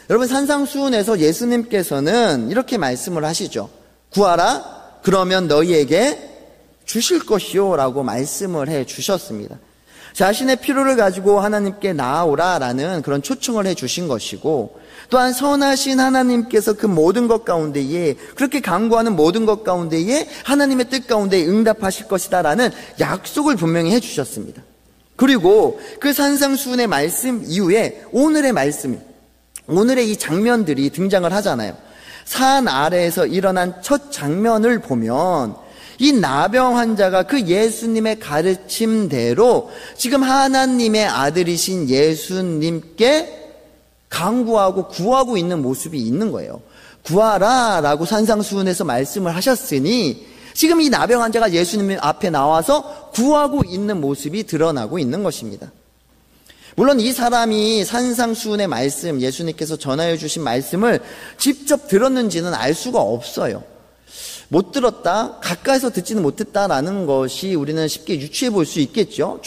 여러분, 산상수훈에서 예수님께서는 이렇게 말씀을 하시죠. 구하라, 그러면 너희에게 주실 것이요 라고 말씀을 해 주셨습니다. 자신의 필요를 가지고 하나님께 나아오라라는 그런 초청을 해 주신 것이고, 또한 선하신 하나님께서 그 모든 것 가운데에, 그렇게 간구하는 모든 것 가운데에 하나님의 뜻 가운데 응답하실 것이다 라는 약속을 분명히 해 주셨습니다. 그리고 그 산상수훈의 말씀 이후에 오늘의 말씀, 오늘의 이 장면들이 등장을 하잖아요. 산 아래에서 일어난 첫 장면을 보면 이 나병 환자가 그 예수님의 가르침대로 지금 하나님의 아들이신 예수님께 간구하고 구하고 있는 모습이 있는 거예요. 구하라 라고 산상수훈에서 말씀을 하셨으니 지금 이 나병 환자가 예수님 앞에 나와서 구하고 있는 모습이 드러나고 있는 것입니다. 물론 이 사람이 산상수훈의 말씀, 예수님께서 전하여 주신 말씀을 직접 들었는지는 알 수가 없어요. 못 들었다, 가까이서 듣지는 못했다라는 것이 우리는 쉽게 유추해 볼 수 있겠죠.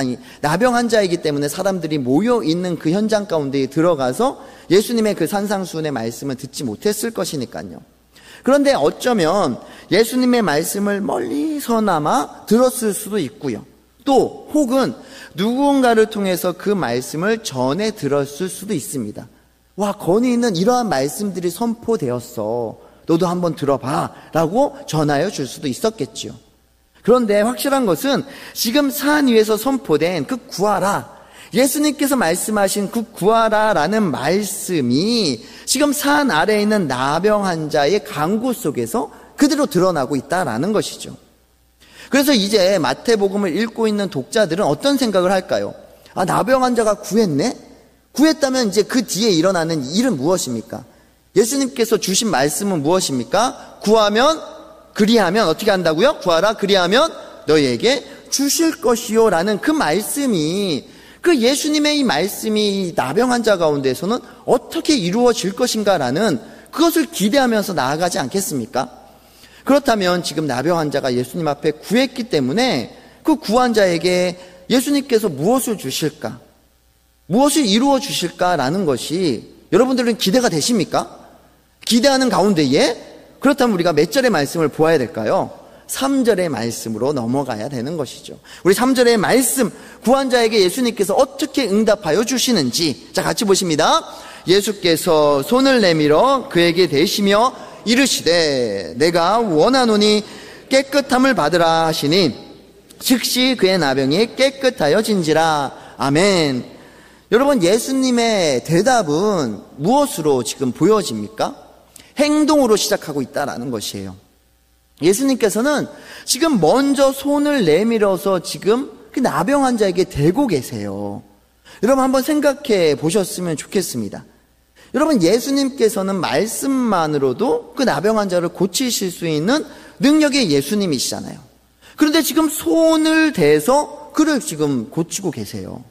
나병 환자이기 때문에 사람들이 모여 있는 그 현장 가운데에 들어가서 예수님의 그 산상수훈의 말씀을 듣지 못했을 것이니까요. 그런데 어쩌면 예수님의 말씀을 멀리서나마 들었을 수도 있고요. 또 혹은 누군가를 통해서 그 말씀을 전해 들었을 수도 있습니다. 와, 권위 있는 이러한 말씀들이 선포되었어. 너도 한번 들어봐 라고 전하여 줄 수도 있었겠지요. 그런데 확실한 것은 지금 산 위에서 선포된 그 구하라, 예수님께서 말씀하신 그 구하라 라는 말씀이 지금 산 아래에 있는 나병 환자의 간구 속에서 그대로 드러나고 있다라는 것이죠. 그래서 이제 마태복음을 읽고 있는 독자들은 어떤 생각을 할까요? 아, 나병 환자가 구했네? 구했다면 이제 그 뒤에 일어나는 일은 무엇입니까? 예수님께서 주신 말씀은 무엇입니까? 구하면, 그리하면 어떻게 한다고요? 구하라, 그리하면 너희에게 주실 것이요 라는 그 말씀이, 그 예수님의 이 말씀이 나병 환자 가운데서는 어떻게 이루어질 것인가 라는 그것을 기대하면서 나아가지 않겠습니까? 그렇다면 지금 나병 환자가 예수님 앞에 구했기 때문에 그 구한 자에게 예수님께서 무엇을 주실까? 무엇을 이루어 주실까라는 것이 여러분들은 기대가 되십니까? 기대하는 가운데에 그렇다면 우리가 몇 절의 말씀을 보아야 될까요? 3절의 말씀으로 넘어가야 되는 것이죠. 우리 3절의 말씀, 구한 자에게 예수님께서 어떻게 응답하여 주시는지, 자, 같이 보십니다. 예수께서 손을 내밀어 그에게 대시며 이르시되 내가 원하노니 깨끗함을 받으라 하시니 즉시 그의 나병이 깨끗하여진지라. 아멘. 여러분, 예수님의 대답은 무엇으로 지금 보여집니까? 행동으로 시작하고 있다라는 것이에요. 예수님께서는 지금 먼저 손을 내밀어서 지금 그 나병 환자에게 대고 계세요. 여러분, 한번 생각해 보셨으면 좋겠습니다. 여러분, 예수님께서는 말씀만으로도 그 나병 환자를 고치실 수 있는 능력의 예수님이시잖아요. 그런데 지금 손을 대서 그를 지금 고치고 계세요.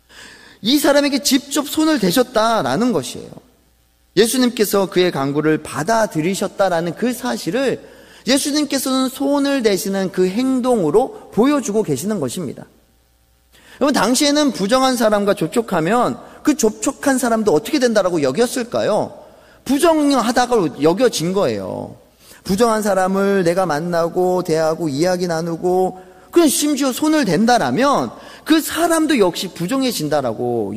이 사람에게 직접 손을 대셨다라는 것이에요. 예수님께서 그의 간구를 받아들이셨다라는 그 사실을 예수님께서는 손을 대시는 그 행동으로 보여주고 계시는 것입니다. 여러분, 당시에는 부정한 사람과 접촉하면 그 접촉한 사람도 어떻게 된다라고 여겼을까요? 부정하다가 여겨진 거예요. 부정한 사람을 내가 만나고 대하고 이야기 나누고 그냥 심지어 손을 댄다라면 그 사람도 역시 부정해진다라고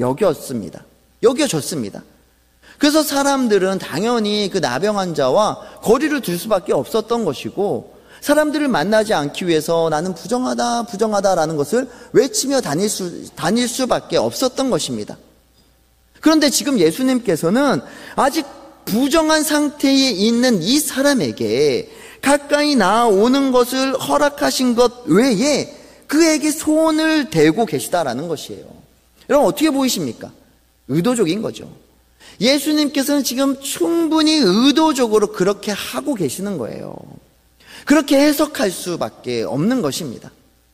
여겨졌습니다. 그래서 사람들은 당연히 그 나병 환자와 거리를 둘 수밖에 없었던 것이고, 사람들을 만나지 않기 위해서 나는 부정하다라는 것을 외치며 다닐 수밖에 없었던 것입니다. 그런데 지금 예수님께서는 아직 부정한 상태에 있는 이 사람에게 가까이 나아오는 것을 허락하신 것 외에 그에게 손을 대고 계시다라는 것이에요. 여러분, 어떻게 보이십니까? 의도적인 거죠. 예수님께서는 지금 충분히 의도적으로 그렇게 하고 계시는 거예요. 그렇게 해석할 수밖에 없는 것입니다.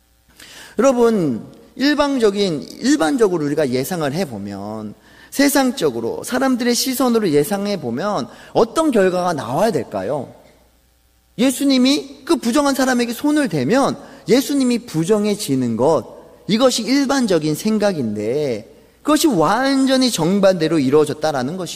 여러분, 일반적으로 우리가 예상을 해보면, 세상적으로 사람들의 시선으로 예상해 보면 어떤 결과가 나와야 될까요? 예수님이 그 부정한 사람에게 손을 대면 예수님이 부정해지는 것, 이것이 일반적인 생각인데 그것이 완전히 정반대로 이루어졌다라는 것이에요.